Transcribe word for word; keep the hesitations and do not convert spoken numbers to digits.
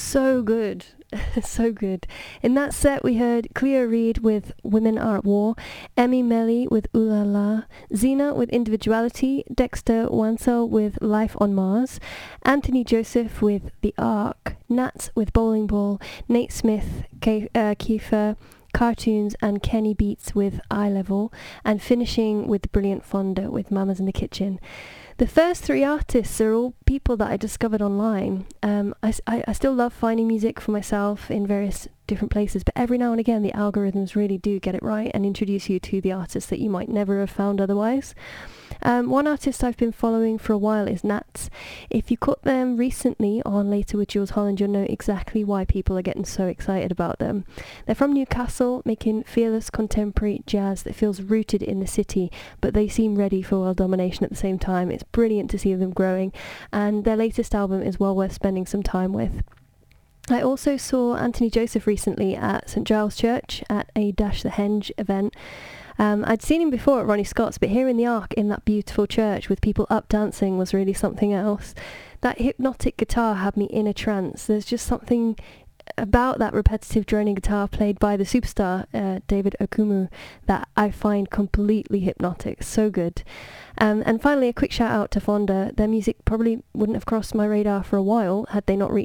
so good. So good. In that set we heard Cleo Reed with Women Are at War, Emmy Melly with Ooh La La, Xena with Individuality, Dexter Wansel with Life on Mars, Anthony Joseph with The Ark, Nats with Bowling Ball, Nate Smith, Ke- uh, Kiefer, Cartoons, and Kenny Beats with Eye Level, and finishing with the brilliant Fonda with Mamas in the Kitchen. The first three artists are all people that I discovered online. Um, I, I, I still love finding music for myself in various different places, but every now and again the algorithms really do get it right and introduce you to the artists that you might never have found otherwise. Um, one artist I've been following for a while is Nats. If you caught them recently on Later with Jules Holland, you'll know exactly why people are getting so excited about them. They're from Newcastle, making fearless contemporary jazz that feels rooted in the city, but they seem ready for world domination at the same time. It's brilliant to see them growing, and their latest album is well worth spending some time with. I also saw Anthony Joseph recently at St Giles Church at a Dash the Henge event. Um, I'd seen him before at Ronnie Scott's, but hearing the Ark in that beautiful church with people up dancing was really something else. That hypnotic guitar had me in a trance. There's just something about that repetitive droning guitar played by the superstar uh, David Okumu that I find completely hypnotic. So good. Um, and finally, a quick shout out to Fonda. Their music probably wouldn't have crossed my radar for a while had they not reached